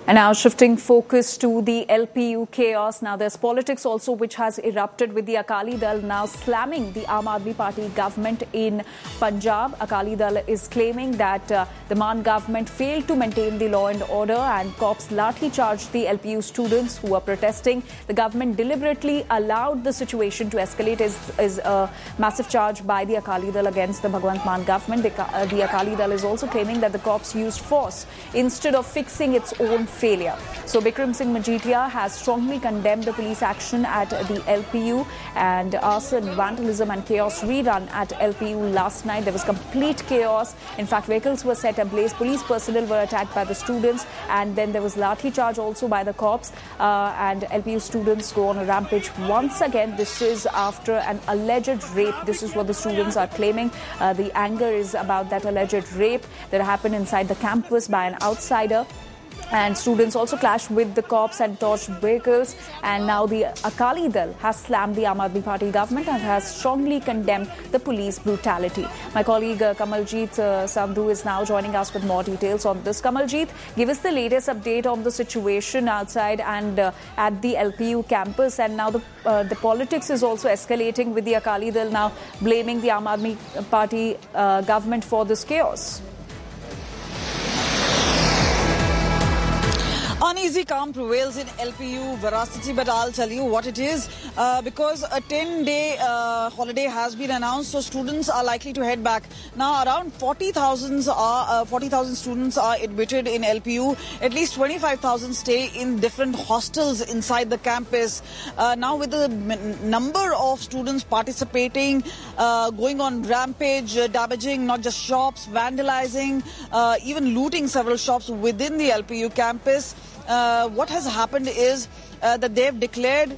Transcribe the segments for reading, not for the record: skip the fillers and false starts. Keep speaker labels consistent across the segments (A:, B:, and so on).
A: And now shifting focus to the LPU chaos. Now there's politics also which has erupted with the Akali Dal now slamming the Aam Aadmi Party government in Punjab. Akali Dal is claiming that the Maan government failed to maintain the law and order and cops lathi charged the LPU students who were protesting. The government deliberately allowed the situation to escalate is a massive charge by the Akali Dal against the Bhagwant Maan government. The Akali Dal is also claiming that the cops used force instead of fixing its own failure. So Bikram Singh Majeetia has strongly condemned the police action at the LPU and arson, vandalism and chaos rerun at LPU last night. There was complete chaos. In fact, vehicles were set ablaze. Police personnel were attacked by the students, and then there was lathi charge also by the cops. And LPU students go on a rampage once again. This is after an alleged rape. This is what the students are claiming. The anger is about that alleged rape that happened inside the campus by an outsider. And students also clashed with the cops and torched vehicles. And now the Akali Dal has slammed the Aam Aadmi Party government and has strongly condemned the police brutality. My colleague Kamaljeet Sandhu is now joining us with more details on this. Kamaljeet, give us the latest update on the situation outside and at the LPU campus. And now the politics is also escalating with the Akali Dal now blaming the Aam Aadmi Party government for this chaos.
B: Uneasy calm prevails in LPU veracity, but I'll tell you what it is because a 10-day holiday has been announced, so students are likely to head back. Now, around 40,000 students are admitted in LPU. At least 25,000 stay in different hostels inside the campus. Now, with the number of students participating, going on rampage, damaging not just shops, vandalizing, even looting several shops within the LPU campus. What has happened is that they've declared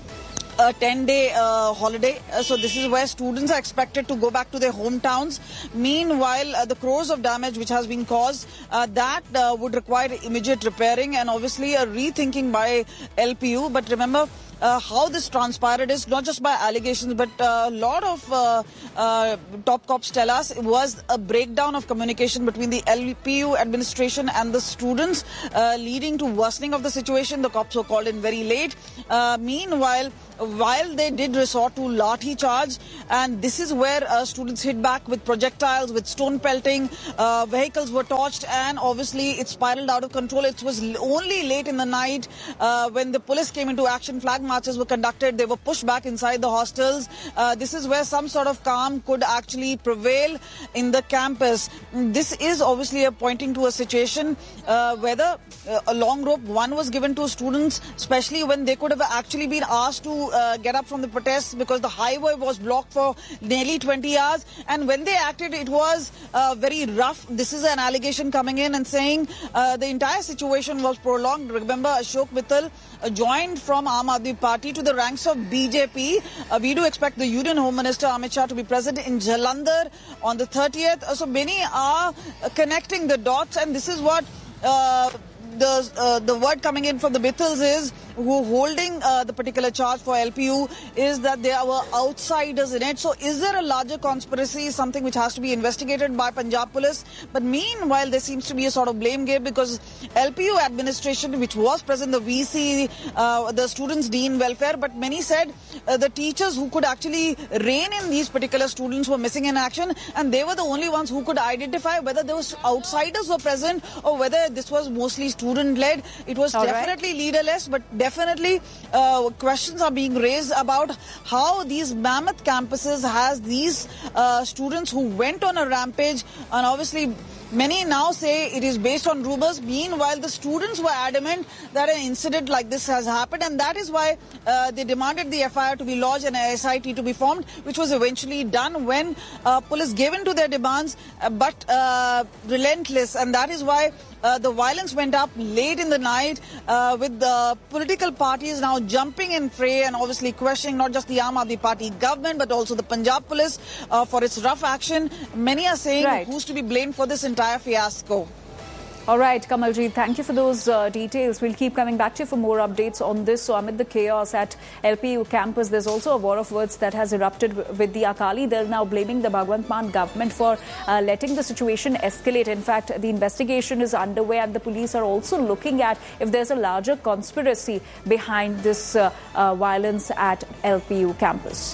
B: a 10-day holiday. So this is where students are expected to go back to their hometowns. Meanwhile, the crores of damage which has been caused, that would require immediate repairing and obviously a rethinking by LPU. But remember, how this transpired is not just by allegations, but a lot of top cops tell us it was a breakdown of communication between the LPU administration and the students, leading to worsening of the situation. The cops were called in very late. Meanwhile, while they did resort to lathi charge, and this is where students hit back with projectiles, with stone pelting, vehicles were torched, and obviously it spiraled out of control. It was only late in the night when the police came into action. Flag marches were conducted. They were pushed back inside the hostels. This is where some sort of calm could actually prevail in the campus. This is obviously pointing to a situation whether a long rope one was given to students, especially when they could have actually been asked to get up from the protests because the highway was blocked for nearly 20 hours. And when they acted, it was very rough. This is an allegation coming in and saying the entire situation was prolonged. Remember, Ashok Mittal joined from Aam Aadmi Party to the ranks of BJP. We do expect the Union Home Minister Amit Shah to be present in Jalandhar on the 30th. So many are connecting the dots, and this is what the word coming in from the Mittals is, who holding the particular charge for LPU, is that there were outsiders in it. So is there a larger conspiracy, something which has to be investigated by Punjab police? But meanwhile, there seems to be a sort of blame game because LPU administration, which was present, the VC, the students' dean welfare, but many said the teachers who could actually rein in these particular students were missing in action, and they were the only ones who could identify whether those outsiders were present or whether this was mostly student-led. It was definitely leaderless, but definitely questions are being raised about how these mammoth campuses has these students who went on a rampage, and obviously many now say it is based on rumors. Meanwhile, the students were adamant that an incident like this has happened, and that is why they demanded the FIR to be lodged and a SIT to be formed, which was eventually done when police gave in to their demands, but relentless. And that is why the violence went up late in the night with the political parties now jumping in fray and obviously questioning not just the Aam Aadmi Party government but also the Punjab police for its rough action. Many are saying who's to be blamed for this entire fiasco.
A: All right, Kamaljeet, thank you for those details. We'll keep coming back to you for more updates on this. So amid the chaos at LPU campus, there's also a war of words that has erupted with the Akali Dal now blaming the Bhagwant Mann government for letting the situation escalate. In fact, the investigation is underway and the police are also looking at if there's a larger conspiracy behind this violence at LPU campus.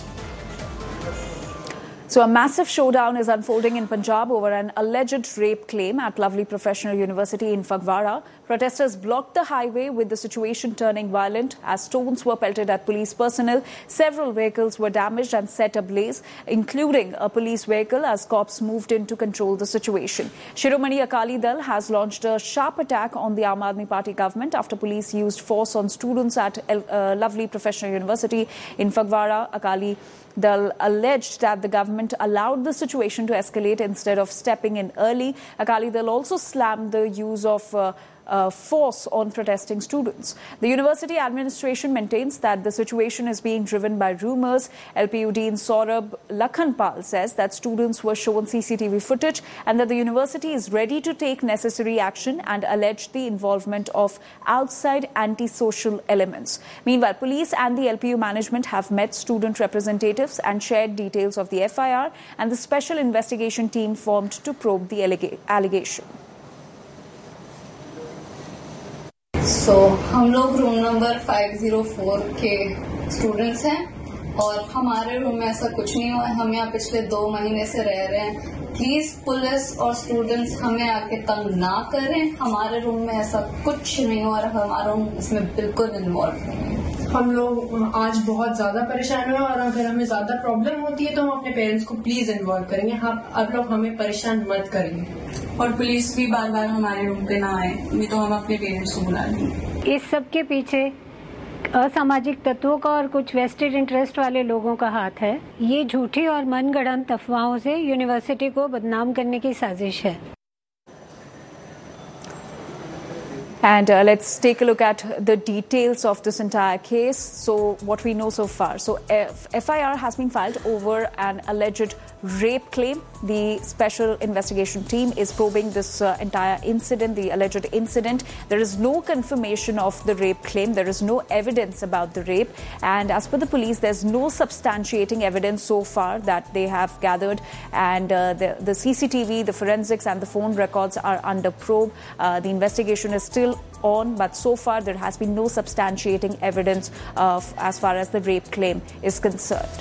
A: So a massive showdown is unfolding in Punjab over an alleged rape claim at Lovely Professional University in Phagwara. Protesters blocked the highway with the situation turning violent as stones were pelted at police personnel. Several vehicles were damaged and set ablaze, including a police vehicle as cops moved in to control the situation. Shiromani Akali Dal has launched a sharp attack on the Aam Aadmi Party government after police used force on students at Lovely Professional University in Phagwara. Akali Dal alleged that the government allowed the situation to escalate instead of stepping in early. Akali Dal also slammed the use of force on protesting students. The university administration maintains that the situation is being driven by rumours. LPU Dean Saurabh Lakhanpal says that students were shown CCTV footage and that the university is ready to take necessary action and alleged the involvement of outside anti-social elements. Meanwhile, police and the LPU management have met student representatives and shared details of the FIR and the special investigation team formed to probe the allegation.
C: So, हम लोग room number 504 के students हैं और हमारे room में ऐसा कुछ नहीं हुआ है। हम यहाँ पिछले 2 महीने से रह रहे हैं। प्लीज पुलिस और स्टूडेंट्स हमें आके तंग ना करें। हमारे रूम में ऐसा कुछ नहीं हुआ और हमारा रूम इसमें बिल्कुल इन्वॉल्व नहीं है।
D: हम लोग आज बहुत ज्यादा परेशान हुए और अगर हमें ज्यादा प्रॉब्लम होती है तो हम अपने पेरेंट्स को प्लीज इन्वॉल्व करेंगे। आप लोग हमें परेशान मत करिए।
C: और पुलिस भी बार बार हमारे रूम पे ना आए, नहीं तो हम अपने पेरेंट्स को बुला लेंगे।
E: इस सब के पीछे असामाजिक तत्वों का और कुछ वेस्टेड इंटरेस्ट वाले लोगों का हाथ है। ये झूठी और मनगढ़ंत अफवाहों से यूनिवर्सिटी को बदनाम करने की साजिश है।
A: And let's take a look at the details of this entire case. So what we know so far. So FIR has been filed over an alleged rape claim. The special investigation team is probing this entire incident, the alleged incident. There is no confirmation of the rape claim. There is no evidence about the rape. And as per the police, there's no substantiating evidence so far that they have gathered. And the CCTV, the forensics and the phone records are under probe. The investigation is still on, but so far there has been no substantiating evidence as far as the rape claim is concerned.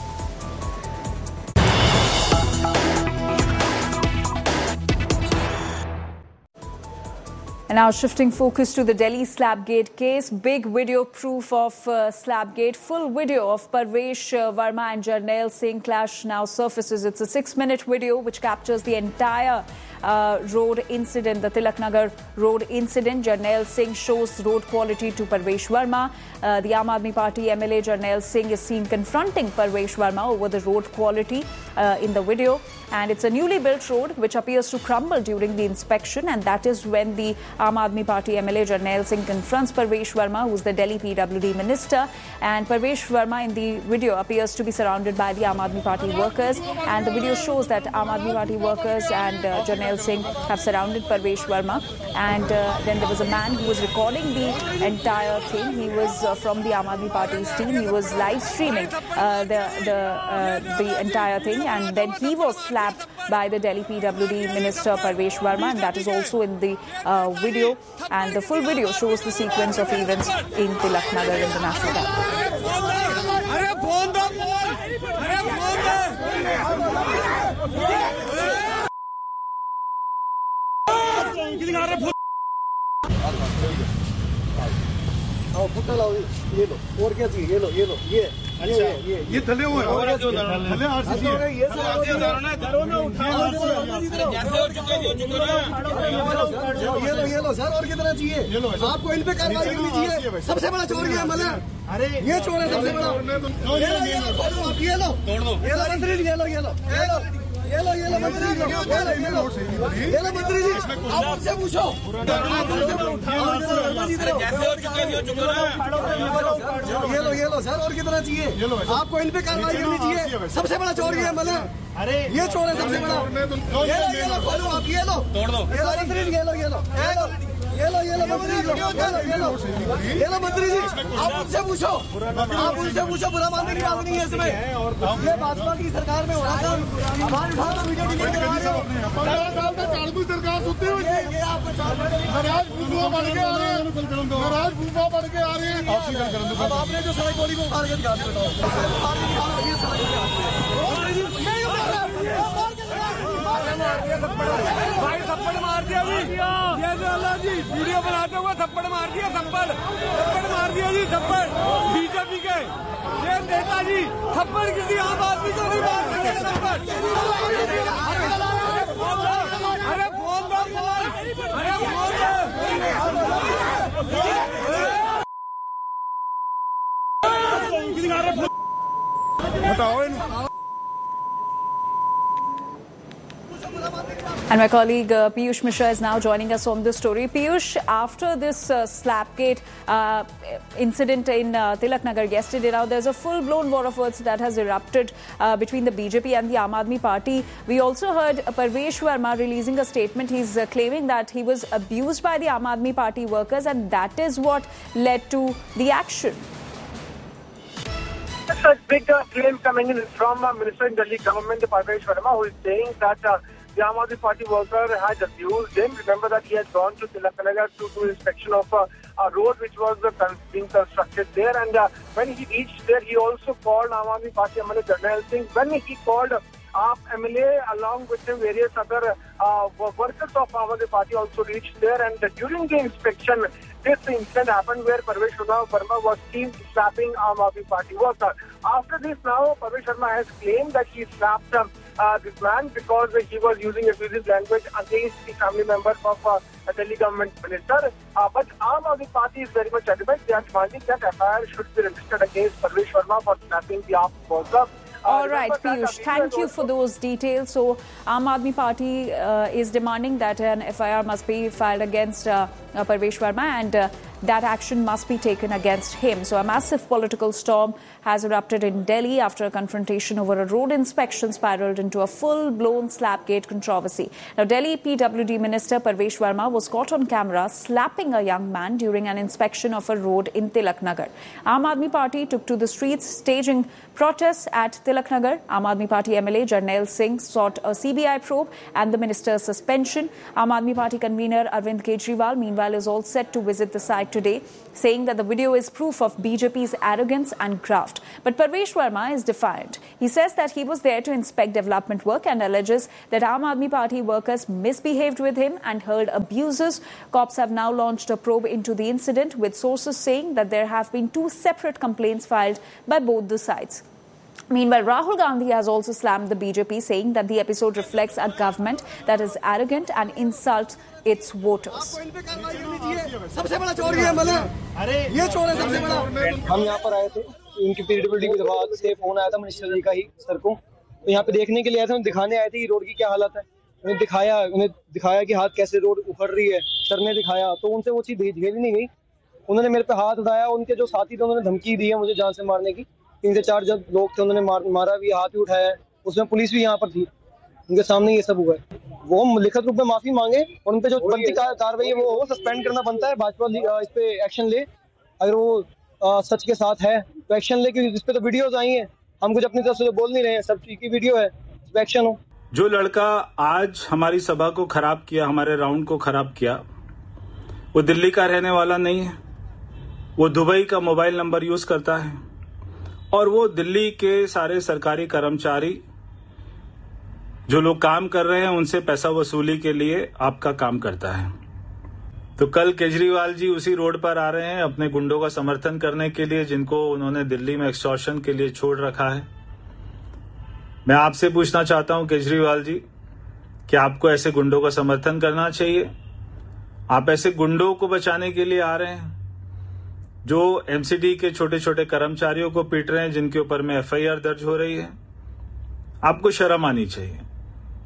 A: And now shifting focus to the Delhi Slabgate case. Big video proof of Slabgate. Full video of Parvesh Verma and Jarnail Singh clash now surfaces. It's a 6-minute video which captures the entire road incident, the Tilak Nagar road incident. Jarnail Singh shows road quality to Parvesh Verma. The Aam Aadmi Party MLA Jarnail Singh is seen confronting Parvesh Verma over the road quality in the video. And it's a newly built road which appears to crumble during the inspection, and that is when the Aam Aadmi Party MLA Jarnail Singh confronts Parvesh Verma, who's the Delhi PWD minister. And Parvesh Verma in the video appears to be surrounded by the Aam Aadmi Party workers, and the video shows that Aam Aadmi Party workers and Jarnail Singh have surrounded Parvesh Verma. And then there was a man who was recording the entire thing. He was from the Aam Aadmi Party's team. He was live streaming the entire thing, and then he was slapped by the Delhi PWD minister Parvesh Verma, and that is also in the video. And the full video shows the sequence of events in Tilak Nagar in the National Capital.
F: ये लो और क्या चाहिए? ये लो ये अच्छा ये थले हुए थले आरसीसी ये लो सर और कितना चाहिए? आपको इन पे कार्रवाई करनी चाहिए। सबसे बड़ा चोर ये है, अरे ये चोर है सबसे बड़ा। ये लो मंत्री, ये लो ये लो मंत्री जी, ये लो मंत्री जी, आप उनसे पूछो। ये लो सर, और कितना चाहिए? आपको इन पे कार्रवाई करनी चाहिए। सबसे बड़ा चोर ये एमएलए, अरे ये चोर है सबसे बड़ा। ये लो खोलो आप, ये लो तोड़ दो, ये लो मंत्री जी, ये लो मंत्री जी, ये लो मंत्री जी, आप उनसे पूछो, बुरा मानने की बात नहीं है इसमें। ये भाजपा की सरकार में हो रहा था, हमारे उठा तो वीडियो डिलीट करवा रहे हो। 15 साल तक कांग्रेस सरकार सुनते हुए ये आपको नाराज भूफा बढ़ के आ रहे हैं, अब आपने जो सड़क गोली को उखाड़ के दिखा दिया, भाई थप्पड़ मार दिया जी, ये अल्लाह जी वीडियो बनाते हुए थप्पड़ मार दिया, थप्पड़ मार दिया जी, थप्पड़ बीजेपी के ये नेता जी थप्पड़ किसी आम आदमी को नहीं मार सकते। थप्पड़ अरे फोन दो, बताओ।
A: And my colleague Piyush Mishra is now joining us on this story. Piyush, after this Slapgate incident in Tilaknagar yesterday, now there's a full-blown war of words that has erupted between the BJP and the Aam Aadmi Party. We also heard Parvesh Verma releasing a statement. He's claiming that he was abused by the Aam Aadmi Party workers, and that is what led to the action.
G: That's a big claim coming in from Minister in Delhi government, Parvesh Verma, who is saying that the Aam Aadmi Party worker had abused him. Remember that he had gone to Tilaknagar to do inspection of a road which was being constructed there. And when he reached there, he also called Aam Aadmi Party MLA Jarnail Singh. When he called MLA along with him, various other workers of Aam Aadmi Party also reached there. And during the inspection, this incident happened where Parvesh Verma was seen slapping Aam Aadmi Party worker. After this, now Parvesh Verma has claimed that he slapped this man because he was using abusive language against the family members of a Delhi government minister. But Aam Aadmi Party is very much adamant. They are demanding that FIR should be registered against Parvesh Verma for slapping the AAP worker.
A: All right, Piyush, thank you for those details. So, Aam Aadmi Party is demanding that an FIR must be filed against Parvesh Verma, and that action must be taken against him. So, a massive political storm has erupted in Delhi after a confrontation over a road inspection spiraled into a full-blown Slapgate controversy. Now, Delhi PWD Minister Parvesh Verma was caught on camera slapping a young man during an inspection of a road in Tilaknagar. Aam Aadmi Party took to the streets, staging protests at Tilaknagar. Aam Aadmi Party MLA Jarnail Singh sought a CBI probe and the minister's suspension. Aam Aadmi Party convener Arvind Kejriwal, meanwhile, is all set to visit the site today, saying that the video is proof of BJP's arrogance and graft. But Parvesh Verma is defiant. He says that he was there to inspect development work and alleges that Aam Aadmi Party workers misbehaved with him and hurled abuses. Cops have now launched a probe into the incident, with sources saying that there have been 2 separate complaints filed by both the sides. Meanwhile, Rahul Gandhi has also slammed the BJP, saying that the episode reflects a government that is arrogant and insults its voters.
F: सबसे बड़ा चोर ये MLA, अरे ये चोर है सबसे बड़ा।
H: हम यहाँ पर आए थे, उनकी पीडब्ल्यूडी की दफा से फोन आया था मिनिस्टर जी का ही सर को, तो यहाँ पे देखने के लिए आए थे, दिखाने आए थे कि रोड की क्या हालत है। उन्हें दिखाया कि हाथ कैसे रोड उखड़ रही है, सर ने दिखाया, तो उनसे वो चीज झेली नहीं गई। उन्होंने मेरे पे हाथ उठाया, उनके जो साथी थे उन्होंने धमकी दी है मुझे जान से मारने की। 3 से 4 जब लोग थे उन्होंने मारा भी, हाथ भी उठाया, उसमें पुलिस भी यहाँ पर थी, उनके सामने ये सब हुआ है। वो लिखित रूप में माफी मांगे और उन पे जो बनती कार्रवाई है वो सस्पेंड करना बनता है। भाजपा इस पे एक्शन ले, अगर वो सच के साथ है तो एक्शन ले, क्योंकि इस पे तो वीडियोज आई हैं, हम कुछ अपनी तरफ से बोल नहीं रहे हैं, सब चीज की वीडियो है, तो एक्शन हो।
I: जो लड़का आज हमारी सभा को खराब किया, हमारे राउंड को खराब किया, वो दिल्ली का रहने वाला नहीं है, वो दुबई का मोबाइल नंबर यूज करता है और वो दिल्ली के सारे सरकारी कर्मचारी जो लोग काम कर रहे हैं उनसे पैसा वसूली के लिए आपका काम करता है। तो कल केजरीवाल जी उसी रोड पर आ रहे हैं अपने गुंडों का समर्थन करने के लिए, जिनको उन्होंने दिल्ली में एक्सटॉर्शन के लिए छोड़ रखा है। मैं आपसे पूछना चाहता हूं केजरीवाल जी कि आपको ऐसे गुंडों का समर्थन करना चाहिए? आप ऐसे गुंडों को बचाने के लिए आ रहे हैं जो एमसीडी के छोटे छोटे कर्मचारियों को पीट रहे हैं, जिनके ऊपर में एफआईआर दर्ज हो रही है। आपको शर्म आनी चाहिए।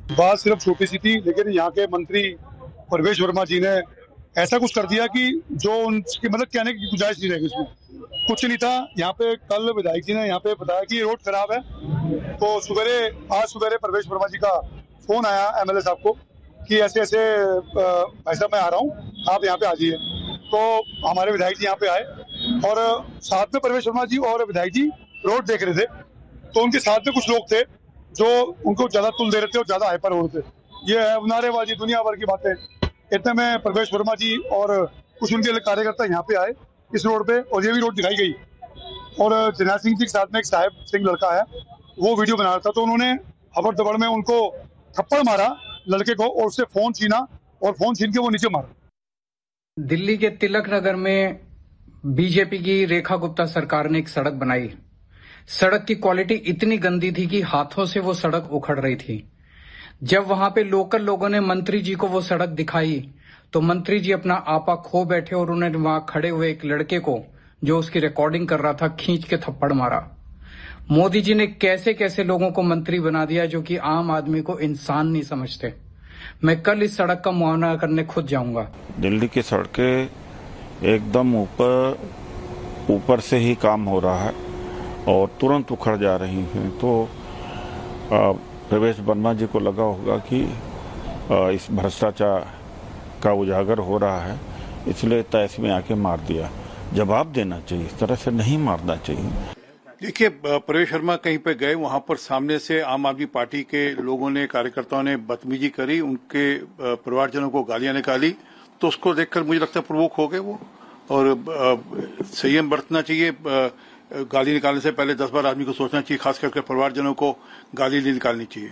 J: बात सिर्फ छोटी सी थी, लेकिन यहाँ के मंत्री प्रवेश वर्मा जी ने ऐसा कुछ कर दिया कि जो उनकी मतलब कहने की गुंजाइश नहीं रहेगी। उसमें कुछ नहीं था। यहाँ पे कल विधायक जी ने यहाँ पे बताया कि रोड खराब है, तो आज सवेरे प्रवेश वर्मा जी का फोन आया एमएलए साहब को कि ऐसे ऐसे भाई साहब मैं आ रहा हूँ, आप यहाँ पे आ जाइए। तो हमारे विधायक जी यहाँ पे आए और साथ में प्रवेश वर्मा जी और विधायक जी रोड देख रहे थे। तो उनके साथ में कुछ लोग थे जो उनको ज्यादा तुल दे रहे थे और ज्यादा हाइपर हो रहे थे। ये है नारेबाजी, दुनिया भर की बातें। इतने में प्रवेश वर्मा जी और कुछ उनके कार्यकर्ता यहाँ पे आए इस रोड पे, और ये भी रोड दिखाई गई। और जरनैल सिंह जी के साथ में एक साहेब सिंह लड़का है, वो वीडियो बना रहा था, तो उन्होंने हबड़ दबड़ में उनको थप्पड़ मारा लड़के को, और उससे फोन छीना और फोन छीन के वो नीचे मारा।
K: दिल्ली के तिलक नगर में बीजेपी की रेखा गुप्ता सरकार ने एक सड़क बनाई। सड़क की क्वालिटी इतनी गंदी थी कि हाथों से वो सड़क उखड़ रही थी। जब वहां पे लोकल लोगों ने मंत्री जी को वो सड़क दिखाई तो मंत्री जी अपना आपा खो बैठे और उन्होंने वहां खड़े हुए एक लड़के को, जो उसकी रिकॉर्डिंग कर रहा था, खींच के थप्पड़ मारा। मोदी जी ने कैसे कैसे लोगों को मंत्री बना दिया जो कि आम आदमी को इंसान नहीं समझते। मैं कल इस सड़क का मुआयना करने खुद जाऊंगा।
L: दिल्ली की सड़कें एकदम ऊपर से ही काम हो रहा है और तुरंत उखड़ जा रही हैं। तो प्रवेश वर्मा जी को लगा होगा कि इस भ्रष्टाचार का उजागर हो रहा है, इसलिए तैस में आके मार दिया। जवाब देना चाहिए, इस तरह से नहीं मारना चाहिए।
M: देखिए, प्रवेश वर्मा कहीं पे गए, वहां पर सामने से आम आदमी पार्टी के लोगों ने, कार्यकर्ताओं ने बदतमीजी करी, उनके परिवारजनों को गालियां निकाली, तो उसको देखकर मुझे लगता है प्रवोक हो गए वो। और संयम बरतना चाहिए। गाली निकालने से पहले 10 बार आदमी को सोचना चाहिए, खास करके परिवारजनों को गाली नहीं निकालनी चाहिए।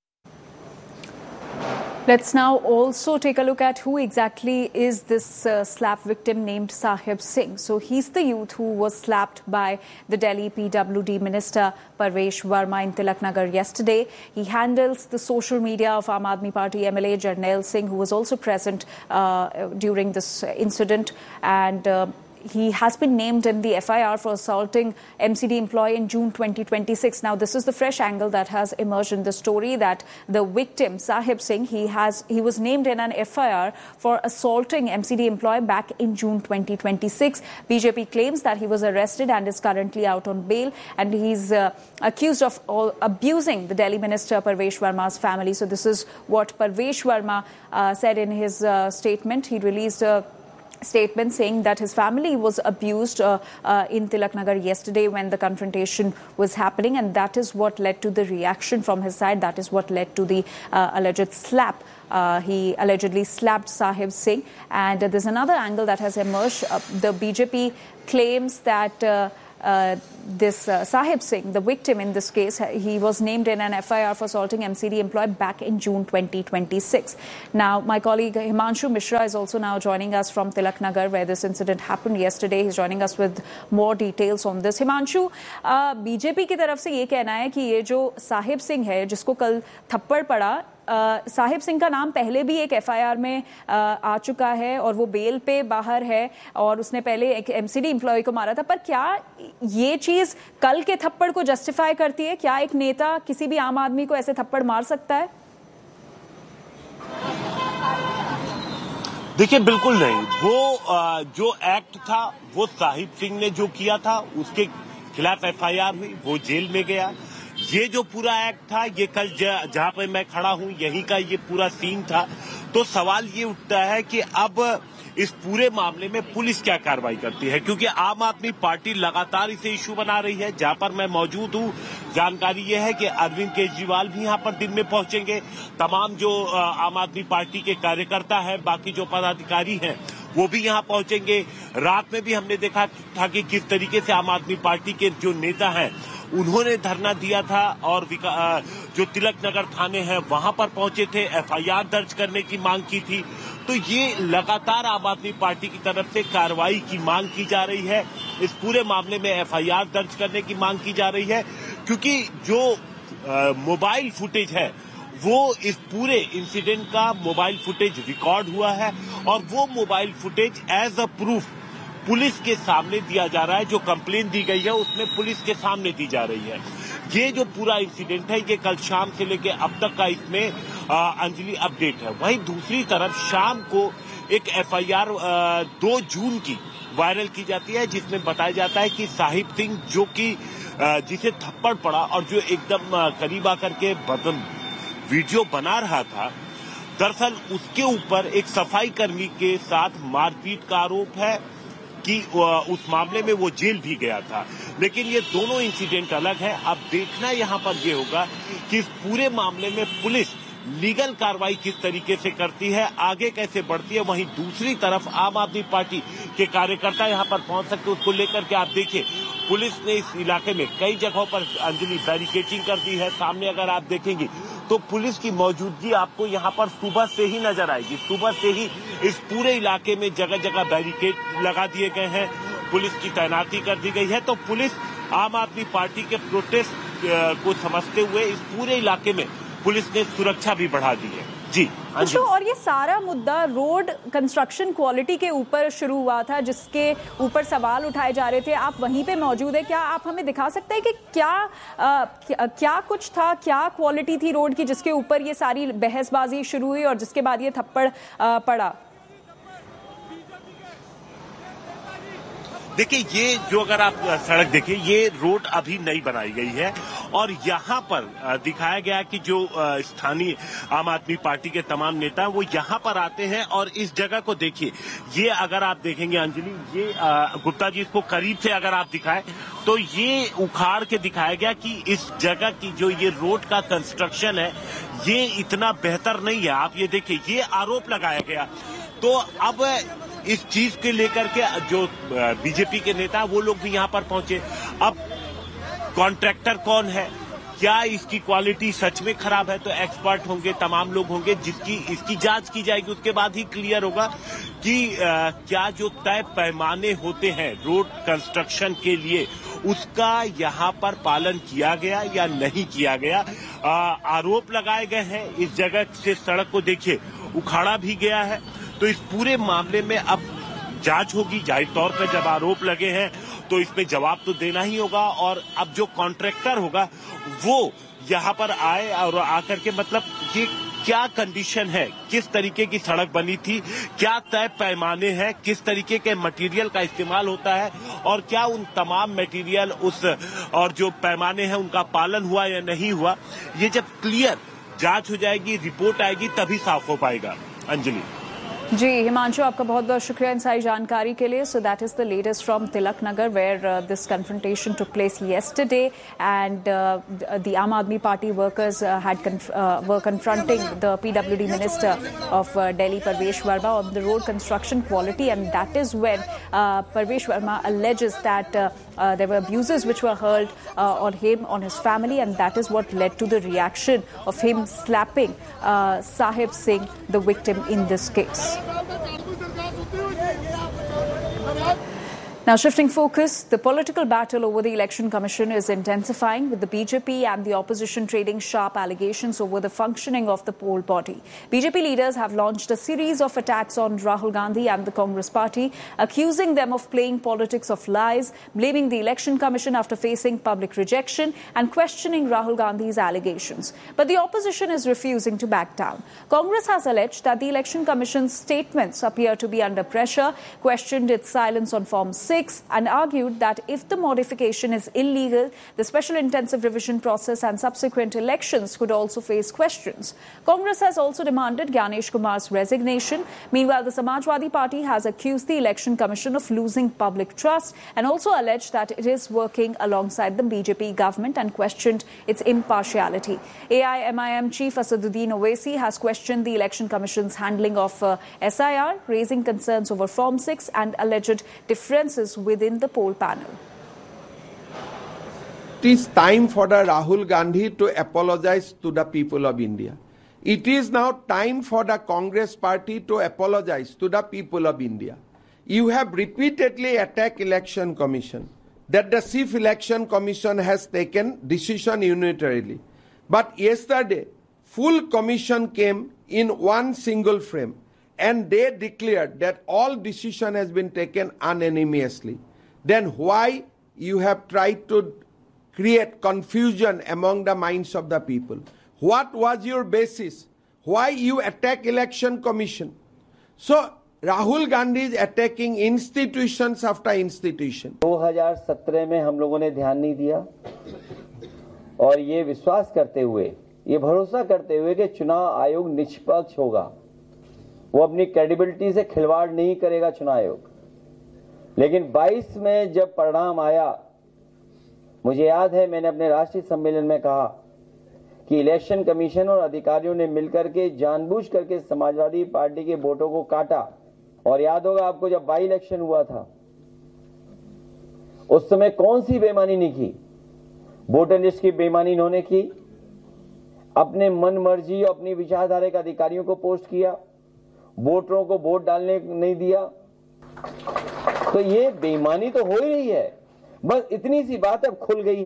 A: Let's now also take a look at who exactly is this slap victim named Sahib Singh. So he's the youth who was slapped by the Delhi PWD Minister Parvesh Verma in Tilak Nagar yesterday. He handles the social media of Aam Aadmi Party MLA Jarnail Singh, who was also present during this incident, and he has been named in the FIR for assaulting MCD employee in June 2026. Now, this is the fresh angle that has emerged in the story, that the victim, Sahib Singh, he was named in an FIR for assaulting MCD employee back in June 2026. BJP claims that he was arrested and is currently out on bail, and he's accused of abusing the Delhi Minister Parvesh Verma's family. So this is what Parvesh Verma said in his statement. He released a statement saying that his family was abused in Tilak Nagar yesterday when the confrontation was happening, and that is what led to the reaction from his side. That is what led to the alleged slap. He allegedly slapped Sahib Singh, and there's another angle that has emerged. The BJP claims that this Sahib Singh, the victim in this case, he was named in an FIR for assaulting MCD employee back in June 2026. Now, my colleague Himanshu Mishra is also now joining us from Tilak Nagar, where this incident happened yesterday. He's joining us with more details on this. Himanshu, BJP की तरफ से ये कहना है कि ये जो साहिब सिंह है, जिसको कल थप्पड़ पड़ा, साहिब सिंह का नाम पहले भी एक FIR में आ चुका है और वो बेल पे बाहर है, और उसने पहले एक MCD एम्प्लॉय को मारा था। पर क्या ये चीज कल के थप्पड़ को जस्टिफाई करती है? क्या एक नेता किसी भी आम आदमी को ऐसे थप्पड़ मार सकता है?
N: देखिए, बिल्कुल नहीं। वो जो एक्ट था, वो साहिब सिंह ने जो किया था, उसके खिलाफ FIR हुई, वो जेल में गया। ये जो पूरा एक्ट था, ये कल जहां पे मैं खड़ा हूं, यही का ये पूरा सीन था। तो सवाल ये उठता है कि अब इस पूरे मामले में पुलिस क्या कार्रवाई करती है, क्योंकि आम आदमी पार्टी लगातार इसे इश्यू बना रही है। जहां पर मैं मौजूद हूं, जानकारी यह है कि अरविंद केजरीवाल भी यहां पर दिन में पहुंचेंगे। तमाम जो आम आदमी पार्टी के कार्यकर्ता हैं, बाकी जो पदाधिकारी हैं, वो भी यहां पहुंचेंगे। रात में भी हमने देखा था कि किस तरीके से आम आदमी पार्टी के जो नेता हैं, उन्होंने धरना दिया था और जो तिलक नगर थाने हैं वहां पर पहुंचे थे, FIR दर्ज करने की मांग की थी। तो ये लगातार आम आदमी पार्टी की तरफ से कार्रवाई की मांग की जा रही है। इस पूरे मामले में FIR दर्ज करने की मांग की जा रही है, क्योंकि जो मोबाइल फुटेज है, वो इस पूरे इंसिडेंट का मोबाइल फुटेज रिकॉर्ड हुआ है, और वो mobile footage as a proof police के सामने दिया जा रहा है। जो कंप्लेन दी गई है उसमें पुलिस के सामने दी जा रही है। ये जो पूरा इंसिडेंट है, ये कल शाम से लेकर अब तक का, इसमें अंजलि अपडेट है। वहीं दूसरी तरफ शाम को एक FIR 2 जून की वायरल की जाती है, जिसमें बताया जाता है कि साहिब सिंह जो कि जिसे थप्पड़ पड़ा और जो एकदम करीब आकर के वीडियो बना रहा था, दरअसल उसके ऊपर एक सफाई कर्मी के साथ मारपीट का आरोप है कि उस मामले में वो जेल भी गया था। लेकिन ये दोनों इंसिडेंट अलग हैं। अब देखना यहाँ पर ये होगा कि इस पूरे मामले में पुलिस लीगल कार्रवाई किस तरीके से करती है, आगे कैसे बढ़ती है। वहीं दूसरी तरफ आम आदमी पार्टी के कार्यकर्ता यहाँ पर पहुंच सकते, उसको लेकर के आप देखिए पुलिस ने इस इलाके में कई जगहों पर अंजलि बैरिकेडिंग कर दी है। सामने अगर आप देखेंगे तो पुलिस की मौजूदगी आपको यहाँ पर सुबह से ही नजर आएगी। सुबह से ही इस पूरे इलाके में जगह जगह बैरिकेड लगा दिए गए हैं, पुलिस की तैनाती कर दी गई है। तो पुलिस आम आदमी पार्टी के प्रोटेस्ट को समझते हुए इस पूरे इलाके में पुलिस ने सुरक्षा भी बढ़ा दी है। जी
A: तो और ये सारा मुद्दा रोड कंस्ट्रक्शन क्वालिटी के ऊपर शुरू हुआ था, जिसके ऊपर सवाल उठाए जा रहे थे। आप वहीं पे मौजूद है, क्या आप हमें दिखा सकते हैं कि क्या कुछ था, क्या क्वालिटी थी रोड की जिसके ऊपर ये सारी बहसबाजी शुरू हुई और जिसके बाद ये थप्पड़ पड़ा?
N: देखिए, ये जो अगर आप सड़क देखिए, ये रोड अभी नई बनाई गई है और यहाँ पर दिखाया गया कि जो स्थानीय आम आदमी पार्टी के तमाम नेता हैं वो यहाँ पर आते हैं और इस जगह को देखिए। ये अगर आप देखेंगे अंजलि, ये गुप्ता जी इसको करीब से अगर आप दिखाएं तो ये उखाड़ के दिखाया गया कि इस जगह की जो ये रोड का कंस्ट्रक्शन है ये इतना बेहतर नहीं है। आप ये देखिए, ये आरोप लगाया गया। तो अब इस चीज के लेकर के जो बीजेपी के नेता वो लोग भी यहाँ पर पहुंचे। अब कॉन्ट्रैक्टर कौन है, क्या इसकी क्वालिटी सच में खराब है, तो एक्सपर्ट होंगे, तमाम लोग होंगे जिसकी इसकी जांच की जाएगी। उसके बाद ही क्लियर होगा कि क्या जो तय पैमाने होते हैं रोड कंस्ट्रक्शन के लिए उसका यहाँ पर पालन किया गया या नहीं किया गया। आरोप लगाए गए हैं, इस जगह से सड़क को देखिए उखाड़ा भी गया है। तो इस पूरे मामले में अब जांच होगी। जाहिर तौर पर जब आरोप लगे हैं तो इसमें जवाब तो देना ही होगा और अब जो कॉन्ट्रैक्टर होगा वो यहाँ पर आए और आकर के मतलब ये क्या कंडीशन है, किस तरीके की सड़क बनी थी, क्या तय पैमाने हैं, किस तरीके के मटेरियल का इस्तेमाल होता है और क्या उन तमाम मटेरियल उस और जो पैमाने हैं उनका पालन हुआ या नहीं हुआ। ये जब क्लियर जांच हो जाएगी, रिपोर्ट आएगी, तभी साफ हो पाएगा। अंजलि
A: जी, हिमांशु, आपका बहुत बहुत शुक्रिया इन सारी जानकारी के लिए। So that is the latest from Tilak Nagar where this confrontation took place yesterday and the Aam Aadmi Party workers were confronting the PWD Minister of Delhi, Parvesh Verma, on the road construction quality, and that is when Parvesh Verma alleges that there were abuses which were hurled on him, on his family, and that is what led to the reaction of him slapping Sahib Singh, the victim in this case. Now, shifting focus, the political battle over the Election Commission is intensifying, with the BJP and the opposition trading sharp allegations over the functioning of the poll body. BJP leaders have launched a series of attacks on Rahul Gandhi and the Congress party, accusing them of playing politics of lies, blaming the Election Commission after facing public rejection, and questioning Rahul Gandhi's allegations. But the opposition is refusing to back down. Congress has alleged that the Election Commission's statements appear to be under pressure, questioned its silence on Form 6, and argued that if the modification is illegal, the special intensive revision process and subsequent elections could also face questions. Congress has also demanded Gyanesh Kumar's resignation. Meanwhile, the Samajwadi Party has accused the Election Commission of losing public trust and also alleged that it is working alongside the BJP government and questioned its impartiality. AIMIM Chief Asaduddin Owaisi has questioned the Election Commission's handling of SIR, raising concerns over Form 6 and alleged differences within the poll panel.
O: It is time for the Rahul Gandhi to apologize to the people of India. It is now time for the Congress party to apologize to the people of India. You have repeatedly attacked Election Commission, that the Chief Election Commission has taken decision unilaterally. But yesterday, full commission came in one single frame, and they declared that all decision has been taken unanimously. Then why you have tried to create confusion among the minds of the people? What was your basis? Why you attack election commission? So Rahul Gandhi is attacking institutions after institution.
P: 2017 में हम लोगों ने ध्यान नहीं दिया और ये विश्वास करते हुए, ये भरोसा करते हुए कि चुनाव आयोग निष्पक्ष होगा, वो अपनी क्रेडिबिलिटी से खिलवाड़ नहीं करेगा चुनाव आयोग। लेकिन 22 में जब परिणाम आया, मुझे याद है मैंने अपने राष्ट्रीय सम्मेलन में कहा कि इलेक्शन कमीशन और अधिकारियों ने मिलकर के जानबूझ करके समाजवादी पार्टी के वोटों को काटा। और याद होगा आपको जब बाई इलेक्शन हुआ था, उस समय कौन सी बेईमानी नहीं की? वोटर लिस्ट की बेईमानी इन्होंने की, अपने मन मर्जी और अपनी विचारधारा के अधिकारियों को पोस्ट किया, वोटरों को वोट डालने नहीं दिया। तो ये बेईमानी तो हो ही रही है, बस इतनी सी बात अब खुल गई।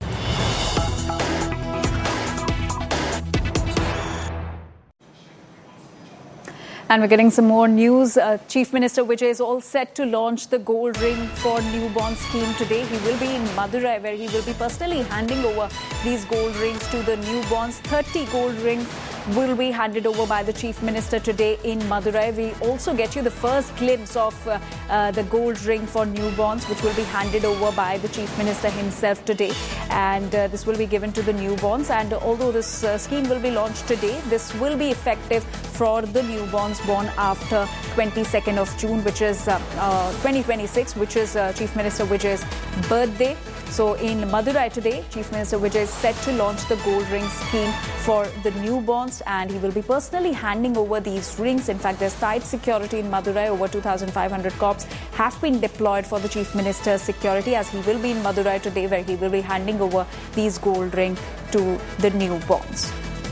A: And we're getting some more news. Chief Minister Vijay is all set to launch the Gold Ring for Newborn scheme today. He will be in Madurai, where he will be personally handing over these gold rings to the newborns. 30 gold rings will be handed over by the Chief Minister today in Madurai. We also get you the first glimpse of the gold ring for newborns, which will be handed over by the Chief Minister himself today. And this will be given to the newborns. And although this scheme will be launched today, this will be effective for the newborns born after 22nd of June, which is 2026, which is Chief Minister Vijay's birthday. So in Madurai today, Chief Minister Vijay is set to launch the gold ring scheme for the newborns, and he will be personally handing over these rings. In fact, there's tight security in Madurai. Over 2,500 cops have been deployed for the Chief Minister's security, as he will be in Madurai today, where he will be handing over these gold rings to the newborns.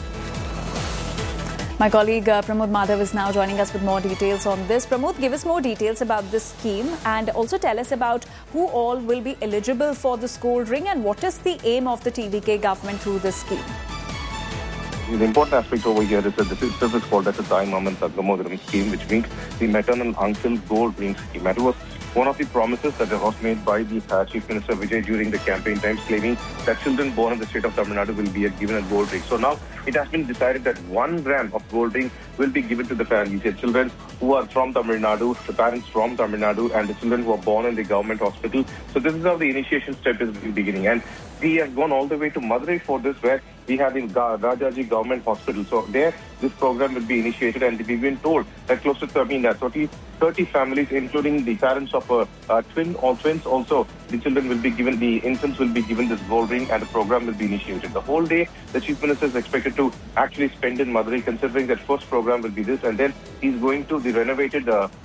A: My colleague Pramod Madhav is now joining us with more details on this. Pramod, give us more details about this scheme and also tell us about who all will be eligible for this gold ring and what is the aim of the TVK government through this scheme.
Q: The important aspect over here is that this is called as a Thai Maman Sadgamodram scheme, which means the maternal uncle gold ring scheme. It was one of the promises that was made by the Chief Minister Vijay during the campaign times, claiming that children born in the state of Tamil Nadu will be given a gold ring. So now it has been decided that 1 gram of gold ring will be given to the families, the children who are from Tamil Nadu, the parents from Tamil Nadu, and the children who are born in the government hospital. So this is how the initiation step is beginning. And we have gone all the way to Madurai for this, where we have the Rajaji Government Hospital. So there, this program will be initiated, and we've been told that close to 30 families, including the parents of twins also, the children will be given, the infants will be given this gold ring, and the program will be initiated. The whole day, the Chief Minister is expected to actually spend in Madurai, considering that first program will be this, and then he's going to the renovated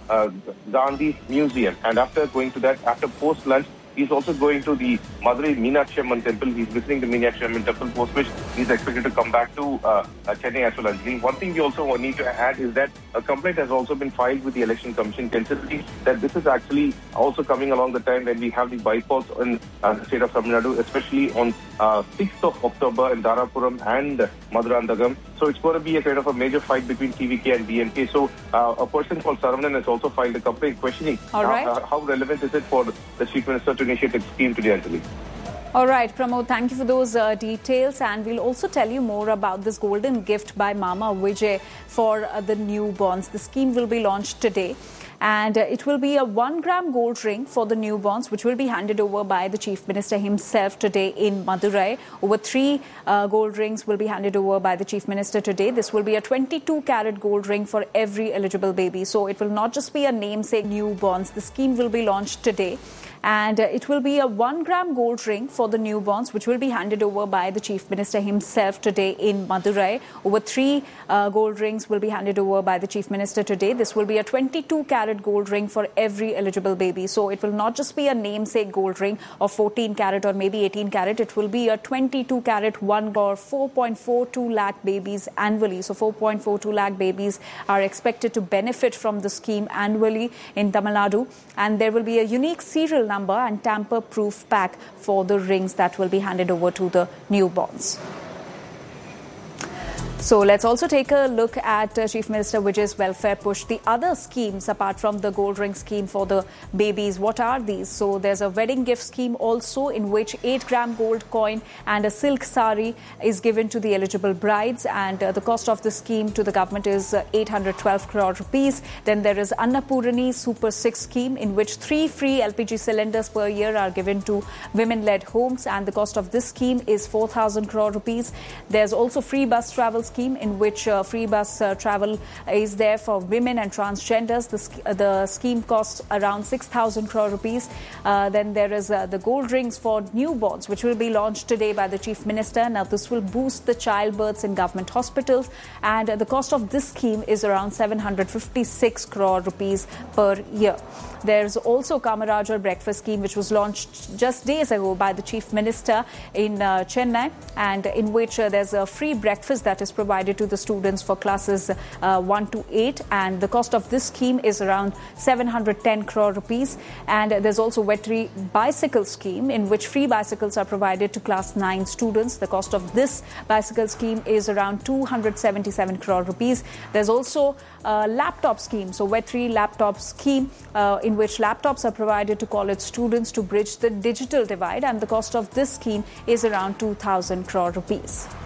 Q: Gandhi Museum. And after going to that, after post-lunch, he's also going to the Madurai Meenakshi Amman temple. He's visiting the Meenakshi Amman temple, post which he's expected to come back to Chennai as well. One thing we also need to add is that a complaint has also been filed with the Election Commission, considering that this is actually also coming along the time when we have the bypolls in the state of Tamil Nadu, especially on 6th of October in Dharapuram and Madurai. So it's going to be a kind of a major fight between TVK and DMK. So a person called Saravanan has also filed a complaint questioning how relevant is it for the Chief Minister to initiate a scheme today, Anjali.
A: All right, Pramod, thank you for those details, and we'll also tell you more about this golden gift by Mama Vijay for the newborns. The scheme will be launched today, and it will be a 1 gram gold ring for the newborns, which will be handed over by the Chief Minister himself today in Madurai. Over 3 gold rings will be handed over by the Chief Minister today. This will be a 22-carat gold ring for every eligible baby. So it will not just be a namesake newborns. The scheme will be launched today. And it will be a 1 gram gold ring for the newborns, which will be handed over by the Chief Minister himself today in Madurai. Over 3 gold rings will be handed over by the Chief Minister today. This will be a 22-carat gold ring for every eligible baby. So it will not just be a namesake gold ring of 14-carat or maybe 18-carat. It will be a 22-carat one for 4.42 lakh babies annually. So 4.42 lakh babies are expected to benefit from the scheme annually in Tamil Nadu. And there will be a unique serial number and tamper-proof pack for the rings that will be handed over to the newborns. So let's also take a look at Chief Minister Vijay's welfare push. The other schemes, apart from the gold ring scheme for the babies, what are these? So there's a wedding gift scheme also, in which 8-gram gold coin and a silk sari is given to the eligible brides, and the cost of the scheme to the government is 812 crore rupees. Then there is Annapurani Super 6 scheme, in which 3 free LPG cylinders per year are given to women-led homes, and the cost of this scheme is 4,000 crore rupees. There's also free bus travel scheme, in which free bus travel is there for women and transgenders. The scheme costs around 6,000 crore rupees. Then there is the gold rings for newborns, which will be launched today by the Chief Minister. Now, this will boost the childbirths in government hospitals, and the cost of this scheme is around 756 crore rupees per year. There's also Kamaraj breakfast scheme, which was launched just days ago by the Chief Minister in Chennai, and in which there's a free breakfast that is provided to the students for classes 1 to 8, and the cost of this scheme is around 710 crore rupees. And there's also Vetri bicycle scheme, in which free bicycles are provided to class 9 students. The cost of this bicycle scheme is around 277 crore rupees. There's also a laptop scheme, so Vetri laptop scheme, in which laptops are provided to college students to bridge the digital divide, and the cost of this scheme is around 2,000 crore rupees.